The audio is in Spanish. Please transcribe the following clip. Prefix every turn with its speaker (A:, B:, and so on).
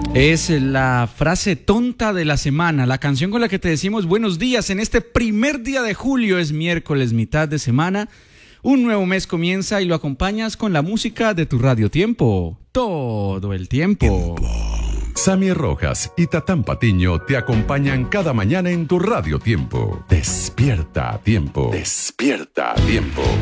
A: Es la frase tonta de la semana, la canción con la que te decimos buenos días en este primer día de julio. Es miércoles, mitad de semana. Un nuevo mes comienza y lo acompañas con la música de tu Radio Tiempo. Todo el tiempo.
B: Sammy Rojas y Tatán Patiño te acompañan cada mañana en tu Radio Tiempo. Despierta a tiempo. Despierta a tiempo.